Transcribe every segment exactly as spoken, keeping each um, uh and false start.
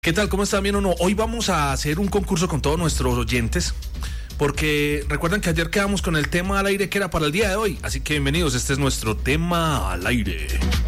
¿Qué tal? ¿Cómo están? ¿Bien o no? Hoy vamos a hacer un concurso con todos nuestros oyentes, porque recuerdan que ayer quedamos con el tema al aire que era para el día de hoy, así que bienvenidos, este es nuestro tema al aire.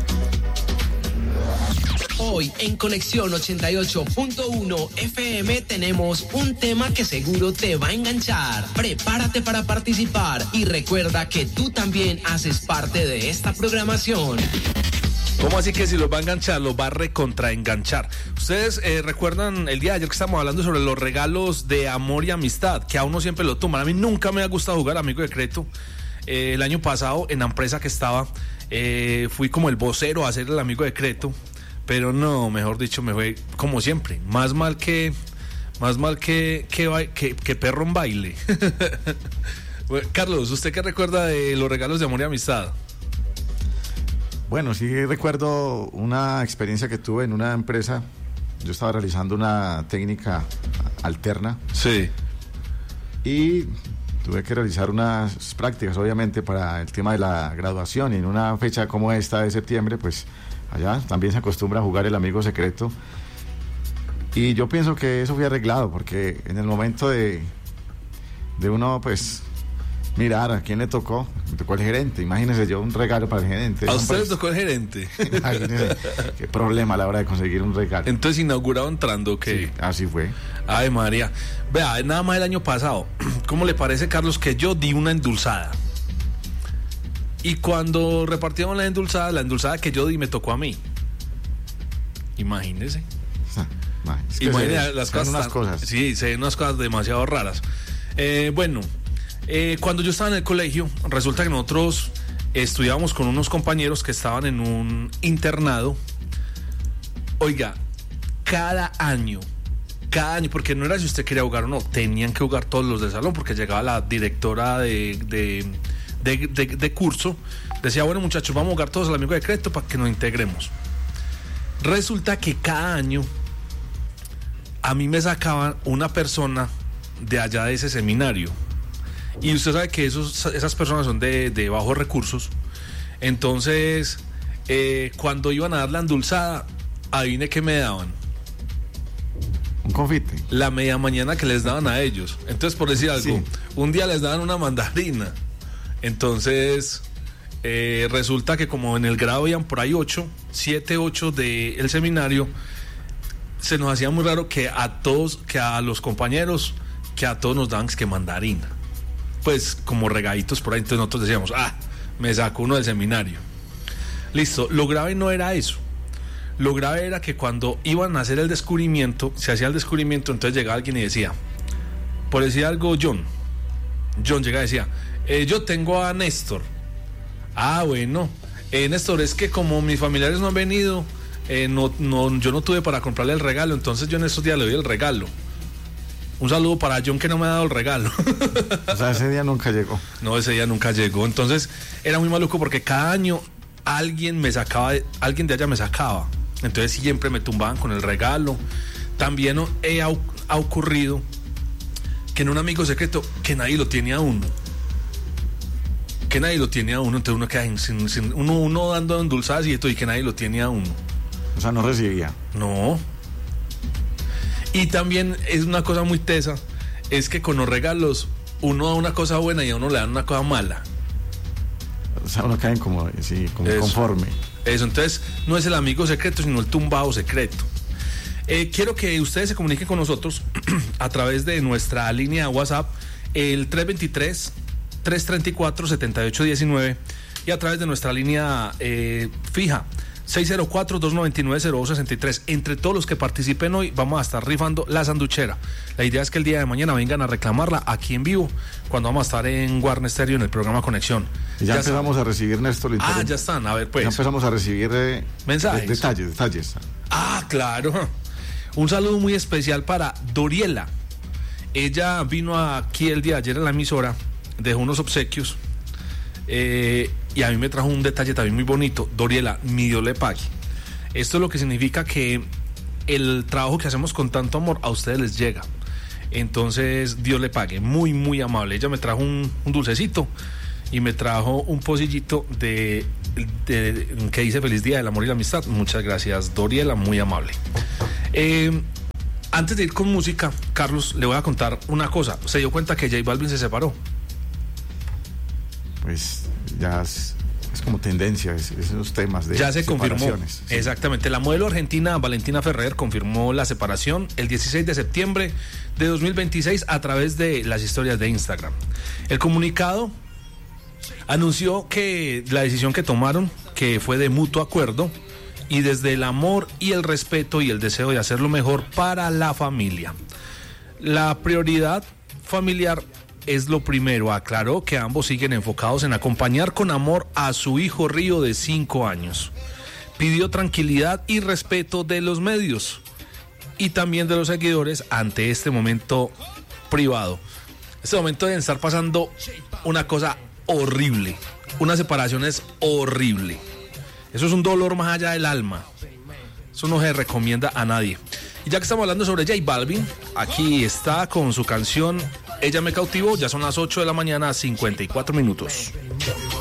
Hoy en Conexión ochenta y ocho punto uno F M tenemos un tema que seguro te va a enganchar. Prepárate para participar y recuerda que tú también haces parte de esta programación. ¿Cómo así que si los va a enganchar, los va a recontraenganchar? Ustedes eh, recuerdan el día de ayer que estábamos hablando sobre los regalos de amor y amistad, que a uno siempre lo toman. A mí nunca me ha gustado jugar amigo secreto. Eh, el año pasado en la empresa que estaba, eh, fui como el vocero a hacer el amigo secreto, pero no, mejor dicho, me fue como siempre, más mal que, más mal que, que, que, que perro en baile. Bueno, Carlos, ¿usted qué recuerda de los regalos de amor y amistad? Bueno, sí recuerdo una experiencia que tuve en una empresa. Yo estaba realizando una técnica alterna. Sí. Y tuve que realizar unas prácticas, obviamente, para el tema de la graduación. Y en una fecha como esta de septiembre, pues allá también se acostumbra a jugar el amigo secreto. Y yo pienso que eso fue arreglado, porque en el momento de, de uno, pues, mirar a quién le tocó, me tocó el gerente. Imagínese yo un regalo para el gerente. ¿A usted le tocó el gerente? Imagínese qué problema a la hora de conseguir un regalo. Entonces, inaugurado entrando, ¿qué? Sí, así fue. Ay, María. Vea, nada más el año pasado. ¿Cómo le parece, Carlos, que yo di una endulzada? Y cuando repartimos la endulzada, la endulzada que yo di me tocó a mí. Imagínese. Es que Imagínese se, las se cosas, unas tan, cosas. Sí, se ven unas cosas demasiado raras. Eh, bueno, eh, cuando yo estaba en el colegio, resulta que nosotros estudiábamos con unos compañeros que estaban en un internado. Oiga, cada año, cada año, porque no era si usted quería jugar o no, tenían que jugar todos los del salón, porque llegaba la directora de, de, de, de, de curso, decía, bueno muchachos, vamos a jugar todos al amigo secreto para que nos integremos. Resulta que cada año a mí me sacaban una persona de allá de ese seminario, y usted sabe que esos, esas personas son de, de bajos recursos. Entonces eh, cuando iban a dar la endulzada, adivine qué me daban. Un confite. La media mañana que les daban a ellos. Entonces, por decir algo, sí, un día les daban una mandarina. Entonces eh, resulta que como en el grado habían por ahí ocho, siete, ocho del seminario, se nos hacía muy raro que a todos, que a los compañeros, que a todos nos daban que mandarina, pues como regaditos por ahí. Entonces nosotros decíamos, ah, me sacó uno del seminario. Listo, lo grave no era eso. Lo grave era que cuando iban a hacer el descubrimiento, se hacía el descubrimiento, entonces llegaba alguien y decía, por decir algo, John John llegaba y decía, eh, yo tengo a Néstor. Ah, bueno, eh, Néstor, es que como mis familiares no han venido, eh, no, no, yo no tuve para comprarle el regalo, entonces yo en estos días le doy el regalo. Un saludo para John, que no me ha dado el regalo. O sea, ese día nunca llegó. No, ese día nunca llegó. Entonces era muy maluco, porque cada año alguien me sacaba, alguien de allá me sacaba. Entonces siempre me tumbaban con el regalo. También he, ha, ha ocurrido que en un amigo secreto que nadie lo tiene a uno. Que nadie lo tiene a uno. Entonces uno queda sin, sin, uno, uno dando endulzadas y esto, y que nadie lo tiene a uno. O sea, no recibía. No. Y también es una cosa muy tesa, es que con los regalos uno da una cosa buena y a uno le dan una cosa mala. O sea, uno cae como, sí, como Eso. conforme. Eso, entonces no es el amigo secreto, sino el tumbado secreto. Eh, quiero que ustedes se comuniquen con nosotros a través de nuestra línea de WhatsApp, el tres dos tres, tres tres cuatro, siete ocho uno nueve, y a través de nuestra línea eh, fija, seis cero cuatro, dos nueve nueve, cero dos seis tres. Entre todos los que participen hoy vamos a estar rifando la sanduchera. La idea es que el día de mañana vengan a reclamarla aquí en vivo, cuando vamos a estar en Warner Stereo en el programa Conexión. Y ya, ya empezamos están. a recibir, Néstor. Ah, ya están, a ver pues. Ya empezamos a recibir eh, mensajes. De, detalles, detalles. Ah, claro. Un saludo muy especial para Doriela. Ella vino aquí el día de ayer a la emisora, dejó unos obsequios. Eh, y a mí me trajo un detalle también muy bonito. Doriela, mi Dios le pague. Esto es lo que significa que el trabajo que hacemos con tanto amor a ustedes les llega. Entonces Dios le pague. Muy muy amable. Ella me trajo un, un dulcecito y me trajo un pocillito de, de, de que dice feliz día del amor y la amistad. Muchas gracias, Doriela, muy amable. eh, Antes de ir con música, Carlos, le voy a contar una cosa. ¿Se dio cuenta que J Balvin se separó? Pues ya es, es como tendencia, es, esos temas de ya se confirmó. Sí. Exactamente. La modelo argentina Valentina Ferrer confirmó la separación el dieciséis de septiembre de dos mil veintiséis a través de las historias de Instagram. El comunicado anunció que la decisión que tomaron, que fue de mutuo acuerdo y desde el amor y el respeto y el deseo de hacer lo mejor para la familia. La prioridad familiar es lo primero. Aclaró que ambos siguen enfocados en acompañar con amor a su hijo Río de cinco años. Pidió tranquilidad y respeto de los medios y también de los seguidores ante este momento privado. Este momento deben estar pasando una cosa horrible. Una separación es horrible. Eso es un dolor más allá del alma. Eso no se recomienda a nadie. Y ya que estamos hablando sobre J Balvin, aquí está con su canción Ella me cautivó. Ya son las ocho de la mañana, cincuenta y cuatro minutos.